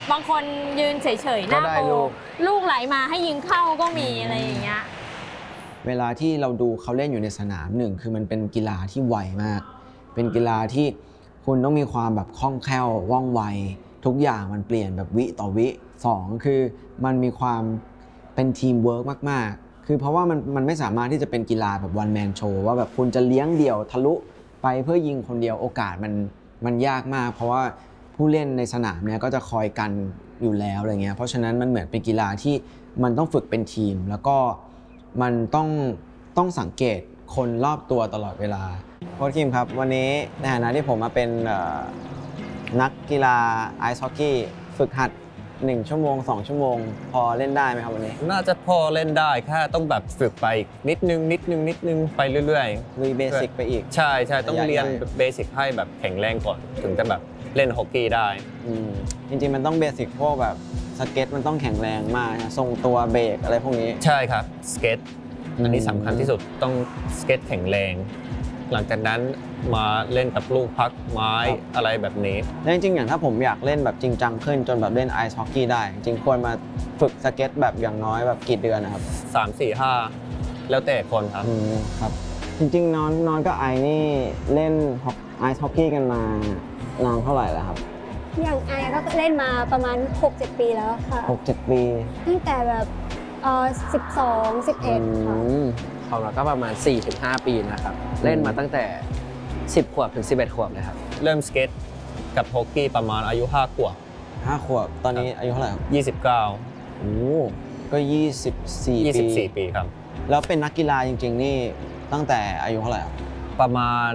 บางคนยืนเฉยๆหน้าโกลูกไหลมาให้ยิงเข้าก็มีอะไรอย่างเงี้ยเวลาที่เราดูเขาเล่นอยู่ในสนามหนึ่งคือมันเป็นกีฬาที่ไวมากเป็นกีฬาที่คุณต้องมีความแบบคล่องแคล่วว่องไวทุกอย่างมันเปลี่ยนแบบวิต่อวิสองคือมันมีความเป็นทีมเวิร์กมากๆคือเพราะว่ามันไม่สามารถที่จะเป็นกีฬาแบบวันแมนโชว์ว่าแบบคุณจะเลี้ยงเดี่ยวทะลุไปเพื่อยิงคนเดียวโอกาสมันยากมากเพราะว่าผู้เล่นในสนามเนี่ยก็จะคอยกันอยู่แล้วอะไรเงี้ยเพราะฉะนั้นมันเหมือนเป็นกีฬาที่มันต้องฝึกเป็นทีมแล้วก็มันต้องสังเกตคนรอบตัวตลอดเวลาโค้ชคิมครับวันนี้ในฐานะที่ผมมาเป็นนักกีฬาไอซ์ฮอกกี้ฝึกหัด1 ชั่วโมง 2 ชั่วโมงพอเล่นได้ไหมครับวันนี้น่าจะพอเล่นได้แค่ต้องแบบฝึกไปนิดนึงไปเรื่อยๆลุยเบสิกไปอีกใช่ต้องเรียนเบสิกให้แบบแข็งแรงก่อนถึงจะแบบเล่นฮอกกี้ได้จริงๆมันต้องเบสิกพวกแบบสเก็ตมันต้องแข็งแรงมากทรงตัวเบรกอะไรพวกนี้ใช่ครับสเก็ตอันนี้สำคัญที่สุดต้องสเก็ตแข็งแรงหลังจากนั้นมาเล่นกับลูกพักไม้อะไรแบบนี้แล้วจริงๆอย่างถ้าผมอยากเล่นแบบจริงจังขึ้นจนแบบเล่นไอซ์ฮอกกี้ได้จริงควรมาฝึกสเก็ตแบบอย่างน้อยแบบกี่เดือนนะครับ 3 4 5แล้วแต่คนครับครับจริงๆนอนกับไอนี่เล่นไอซ์ฮอกกี้กันมานานเท่าไหร่แล้วครับอย่างไอก็เล่นมาประมาณ 6-7 ปีแล้วค่ะ 6-7 ปีตั้งแต่แบบ12 11ค่ะของเราก็ประมาณ 4-5 ปีนะครับเล่นมาตั้งแต่10 ขวบถึง 11 ขวบเลยครับเริ่มสเก็ตกับฮอกกี้ประมาณอายุ5 ขวบ 5 ขวบตอนนี้อายุเท่าไหร่ครับ 29 โอ้ก็24 ปีครับแล้วเป็นนักกีฬาจริงๆนี่ตั้งแต่อายุเท่าไหร่ครับประมาณ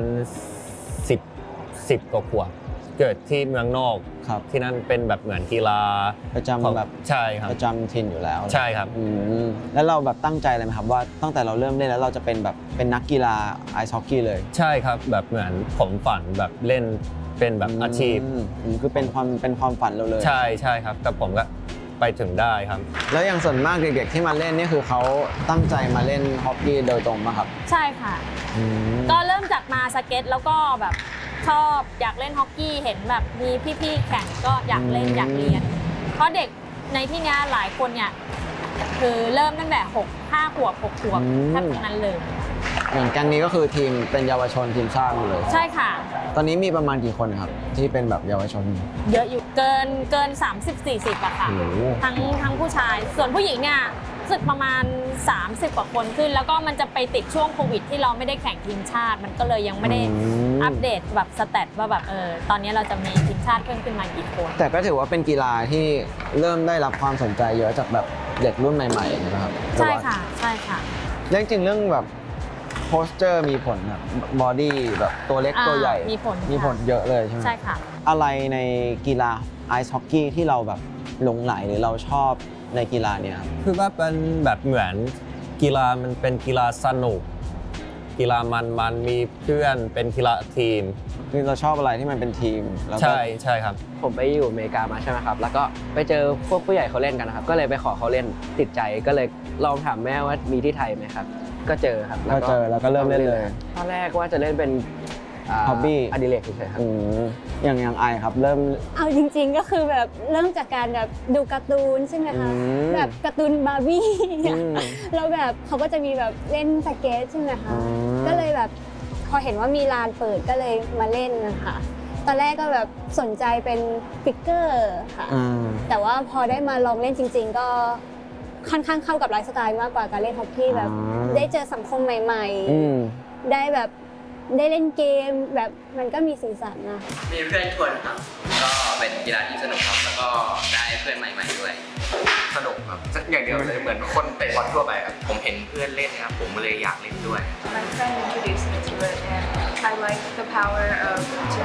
10 กว่าขวบเกิดที่เมืองนอกครับที่นั่นเป็นแบบเหมือนกีฬาประจำแบบใช่ครับประจำถิ่นอยู่แล้วใช่ครับแล้วเราแบบตั้งใจเลยไหมครับว่าตั้งแต่เราเริ่มเล่นแล้วเราจะเป็นแบบเป็นนักกีฬาไอซ์ฮอกกี้เลยใช่ครับแบบเหมือนผมฝันแบบเล่นเป็นแบบอาชีพคือเป็นความฝันเราเลยใช่ครับแต่ผมก็ไปถึงได้ครับแล้วอย่างส่วนมากเด็กๆที่มาเล่นนี่คือเขาตั้งใจมาเล่นฮอกกี้โดยตรงป่ะครับใช่ค่ะก็เริ่มจากมาสเก็ตแล้วก็แบบชอบอยากเล่นฮอกกี้เห็นแบบมีพี่ๆแข่งก็อยากเล่นอยากเรียนเพราะเด็กในที่นี้หลายคนเนี่ยคือเริ่มตั้งแต่5 ขวบ 6 ขวบแทบทั้งนั้นเลยอย่างแก๊งนี้ก็คือทีมเป็นเยาวชนทีมชาติเลยใช่ค่ะตอนนี้มีประมาณกี่คนครับที่เป็นแบบเยาวชนเยอะอยู่เกิน30-40อะค่ะทั้งผู้ชายส่วนผู้หญิงเนี่ยสึกประมาณ30 กว่าคนขึ้นแล้วก็มันจะไปติดช่วงโควิดที่เราไม่ได้แข่งทีมชาติมันก็เลยยังไม่ได้อัปเดตแบบสแตทว่าแบบตอนนี้เราจะมีทีมชาติเพิ่มขึ้นมากี่คนแต่ก็ถือว่าเป็นกีฬาที่เริ่มได้รับความสนใจเยอะจากแบบเด็กรุ่นใหม่ๆนะครับใช่ค่ะจริงๆเรื่องแบบโพสเจอร์มีผลแบบบอดี้แบบตัวเล็กตัวใหญ่มีผลเยอะเลยใช่ไหมใช่ค่ะอะไรในกีฬาไอซ์ฮอกกี้ที่เราแบบหลงใหลหรือเราชอบในกีฬาเนี่ยคือว่าเป็นแบบเหมือนกีฬามันเป็นกีฬาสนุกกีฬามันมีเพื่อนเป็นกีฬาทีมคือเราชอบอะไรที่มันเป็นทีมใช่ครับผมไปอยู่อเมริกามาใช่ไหมครับแล้วก็ไปเจอพวกผู้ใหญ่เขาเล่นกันนะครับก็เลยไปขอเขาเล่นติดใจก็เลยลองถามแม่ว่ามีที่ไทยไหมครับก็เจอครับก็เจอแล้วก็เริ่มเล่นเลยตอนแรกว่าจะเล่นเป็นฮ็อบบี้อดิเรกเฉยๆครับอย่างไอครับเริ่มเอาจริงๆก็คือแบบเริ่มจากการแบบดูการ์ตูนใช่ไหมคะแบบการ์ตูนบาร์บี้แล้วแบบเขาก็จะมีแบบเล่นสเก็ตใช่ไหมคะก็เลยแบบพอเห็นว่ามีลานเปิดก็เลยมาเล่นนะคะตอนแรกก็แบบสนใจเป็นฟิกเกอร์ค่ะแต่ว่าพอได้มาลองเล่นจริงๆก็ค่อนข้างเข้ากับไลฟ์สไตล์มากกว่าการเล่นฮอกกี้แบบได้เจอสังคมใหม่ๆได้แบบได้เล่นเกมแบบมันก็มีสีสันนะมีเพื่อนชวนครับก็เป็นกีฬาที่สนุกครับแล้วก็ได้เพื่อนใหม่ๆด้วยสนุกครับอย่างเดียวเลยเหมือนคนเตะบอลทั่วไปครับผมเห็นเพื่อนเล่นนะครับผมเลยอยากเล่นด้วย My friend introduced me to it and I like the power of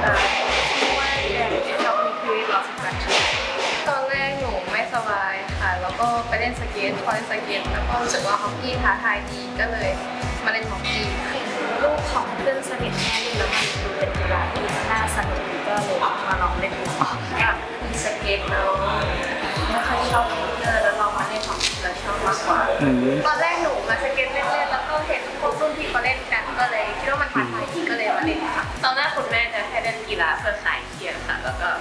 teamwork and it helped me create lots of connections ตอนแรกหนูไม่สบายค่ะแล้วก็ไปเล่นสเก็ตพอเล่นสเก็ตแล้วก็รู้สึกว่าฮอกกี้ท้าทายดีก็เลยมาเล่นฮอกกี้ลูกของเพื่อนสนิทแม่แล้วมันดูเป็นกีฬาที่น่าสนุกก็เลยมาลองเล่นดูกับสเก็ตแล้วไม่ค่อยชอบคอมพิวเตอร์แล้วลองมาเล่นของแล้วชอบมากกว่าตอนแรกหนูมาสเก็ตเล่นๆแล้วก็เห็นพวกรุ่นพี่เขาเล่นกันก็เลยคิดว่ามันท้าทายดีก็เลยมาเล่นค่ะตอนแรกคุณแม่จะให้เล่นกีฬาเพื่อคลายเครียดค่ะแล้วก็